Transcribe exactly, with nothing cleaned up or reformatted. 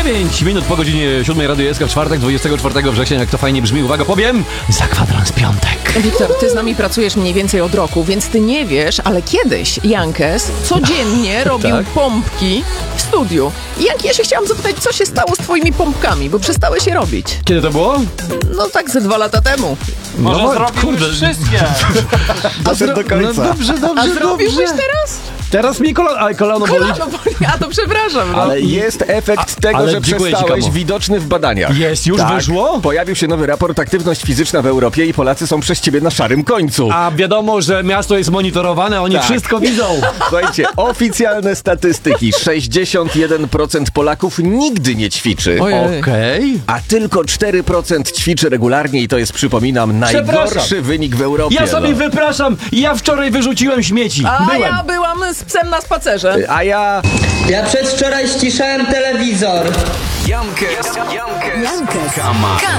dziewięć minut po godzinie siódmej Radio S K w czwartek, dwudziestego czwartego września. Jak to fajnie brzmi, uwaga, powiem, za kwadrans piątek. Wiktor, ty z nami pracujesz mniej więcej od roku, więc ty nie wiesz, ale kiedyś Jankes codziennie robił Tak? pompki w studiu. I Janki, ja się chciałam zapytać, co się stało z twoimi pompkami, bo przestałeś je robić. Kiedy to było? No tak ze dwa lata temu. Może No, zrobił kurde. już wszystkie. Doszedł do No końca. dobrze, A dobrze, zrobiłbyś dobrze. teraz? Teraz mi kolano, ale kolano boli. Kolano boli, a to przepraszam. No. Ale jest efekt A- tego, ale że dziękuję ci, przestałeś, Kamo. widoczny w badaniach. Jest, już Tak. wyszło? Pojawił się nowy raport Aktywność fizyczna w Europie i Polacy są przez ciebie na szarym końcu. A wiadomo, że miasto jest monitorowane, oni Tak. wszystko widzą. Słuchajcie, oficjalne statystyki. sześćdziesiąt jeden procent Polaków nigdy nie ćwiczy. Ojej. Okej. A tylko cztery procent ćwiczy regularnie i to jest, przypominam, najgorszy Przepraszam. wynik w Europie. Ja sobie no. wypraszam, ja wczoraj wyrzuciłem śmieci. A Byłem. ja byłam z psem na spacerze. A ja... Ja przedwczoraj ściszałem telewizor. Jankes, Jankes, Jankes.